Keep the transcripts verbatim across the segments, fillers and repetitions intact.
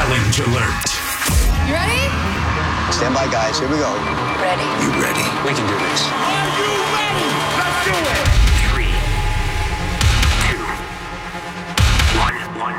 Challenge alert. You ready? Stand by, guys. Here we go. Ready. You ready? We can do this. Are you ready? Let's do it. Three, two, one, one,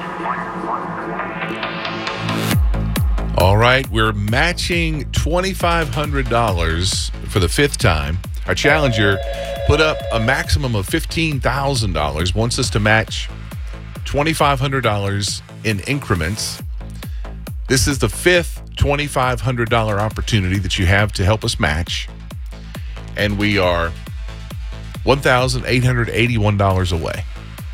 one, one. All right, we're matching twenty-five hundred dollars for the fifth time. Our challenger put up a maximum of fifteen thousand dollars, wants us to match twenty-five hundred dollars in increments. This is the fifth twenty-five hundred dollars opportunity that you have to help us match. And we are one thousand eight hundred eighty-one dollars away.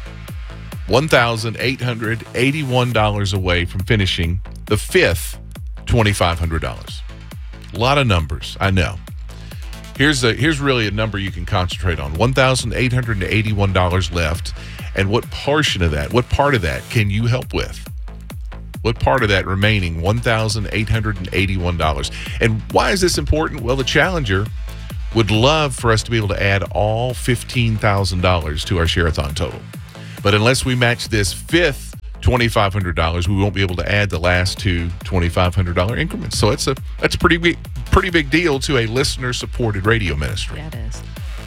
one thousand eight hundred eighty-one dollars away from finishing the fifth twenty-five hundred dollars. A lot of numbers, I know. Here's a here's really a number you can concentrate on. one thousand eight hundred eighty-one dollars left. And what portion of that, what part of that can you help with? What part of that remaining one thousand eight hundred eighty-one dollars? And why is this important? Well, the challenger would love for us to be able to add all fifteen thousand dollars to our Share-a-thon total. But unless we match this fifth twenty-five hundred dollars, we won't be able to add the last two twenty-five hundred dollars increments. So it's a that's a pretty big, pretty big deal to a listener-supported radio ministry. That is.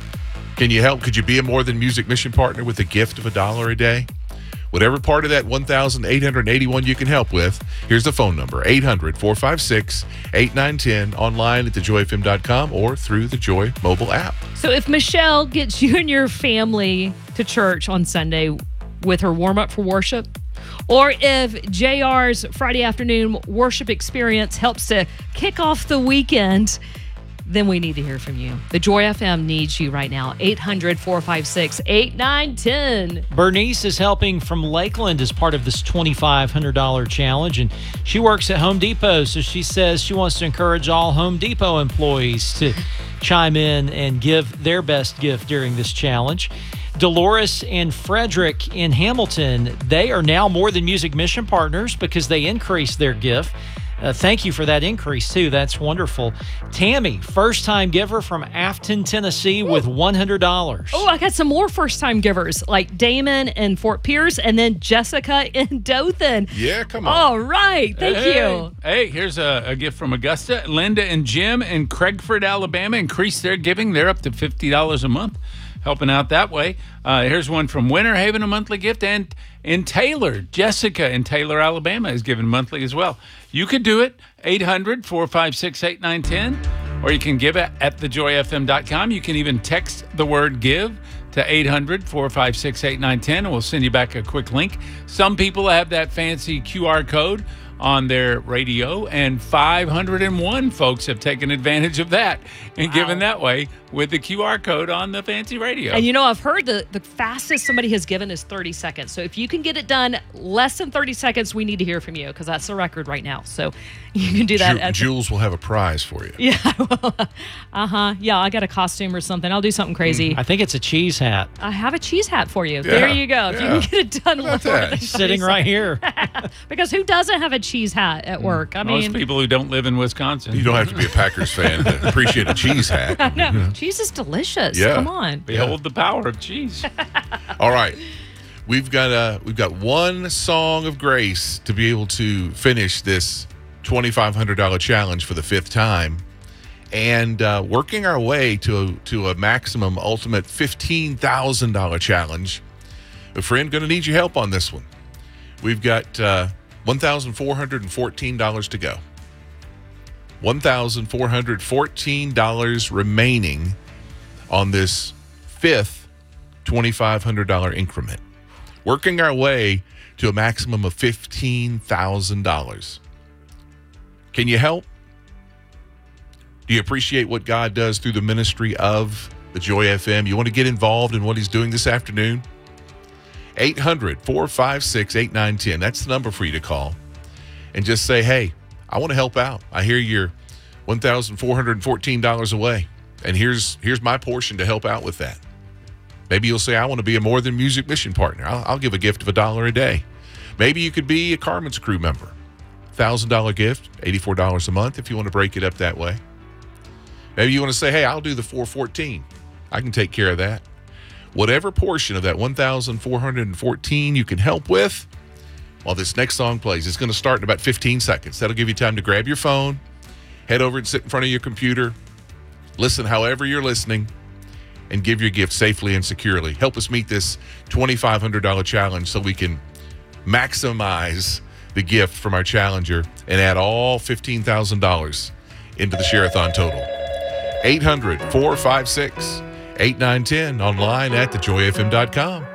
Can you help? Could you be a More Than Music mission partner with a gift of a dollar a day? Whatever part of that one thousand eight hundred eighty-one you can help with, here's the phone number, eight hundred, four five six, eight nine one zero, online at the joy f m dot com or through the Joy mobile app. So if Michelle gets you and your family to church on Sunday with her warm-up for worship, or if J R's Friday afternoon worship experience helps to kick off the weekend, then we need to hear from you. The Joy F M needs you right now. eight hundred, four five six, eight nine one zero. Bernice is helping from Lakeland as part of this twenty-five hundred dollars challenge, and she works at Home Depot, so she says she wants to encourage all Home Depot employees to chime in and give their best gift during this challenge. Dolores and Frederick in Hamilton, they are now More Than Music mission partners because they increased their gift. Uh, thank you for that increase, too. That's wonderful. Tammy, first-time giver from Afton, Tennessee, with one hundred dollars. Oh, I got some more first-time givers, like Damon in Fort Pierce and then Jessica in Dothan. Yeah, come on. All right. Thank hey, you. Hey, here's a, a gift from Augusta. Linda and Jim in Craigford, Alabama, increased their giving. They're up to fifty dollars a month, helping out that way. Uh, here's one from Winter Haven, a monthly gift. And in Taylor, Jessica in Taylor, Alabama, is giving monthly as well. You could do it, eight hundred, four five six, eight nine one zero, or you can give it at the joy f m dot com. You can even text the word give to eight hundred, four five six, eight nine one zero, and we'll send you back a quick link. Some people have that fancy Q R code on their radio, and five hundred one folks have taken advantage of that and Wow. given that way with the Q R code on the fancy radio. And you know, I've heard the, the fastest somebody has given is thirty seconds. So if you can get it done less than thirty seconds, we need to hear from you because that's the record right now. So you can do that. Ju- at the- Jules will have a prize for you. Yeah. uh-huh. Yeah, I got a costume or something. I'll do something crazy. I think it's a cheese hat. I have a cheese hat for you. There you go. If yeah. you can get it done How about more that? than Sitting thirty right here. seconds. Because who doesn't have a cheese hat at work? I Most mean, people who don't live in Wisconsin. You don't have to be a Packers fan to appreciate a cheese hat. no, cheese is delicious. Yeah. Come on. Behold the power of cheese. All right. We've got uh, we've got one song of grace to be able to finish this twenty-five hundred dollars challenge for the fifth time, and uh, working our way to to a maximum ultimate fifteen thousand dollars challenge. A friend, going to need your help on this one. We've got uh, one thousand four hundred fourteen dollars to go. one thousand four hundred fourteen dollars remaining on this fifth twenty-five hundred dollars increment. Working our way to a maximum of fifteen thousand dollars. Can you help? Do you appreciate what God does through the ministry of the Joy F M? You want to get involved in what he's doing this afternoon? eight hundred, four five six, eight nine one zero. That's the number for you to call. And just say, hey, I want to help out. I hear you're one thousand four hundred fourteen dollars away. And here's here's my portion to help out with that. Maybe you'll say, I want to be a More Than Music mission partner. I'll, I'll give a gift of a dollar a day. Maybe you could be a Carmen's Crew member. one thousand dollars gift, eighty-four dollars a month if you want to break it up that way. Maybe you want to say, hey, I'll do the four fourteen. I can take care of that. Whatever portion of that one thousand four hundred fourteen you can help with, while this next song plays. It's going to start in about fifteen seconds. That'll give you time to grab your phone, head over and sit in front of your computer, listen however you're listening, and give your gift safely and securely. Help us meet this twenty-five hundred dollars challenge so we can maximize the gift from our challenger and add all fifteen thousand dollars into the Share-a-thon total. eight hundred, four five six, eight nine one zero, online at the joy f m dot com.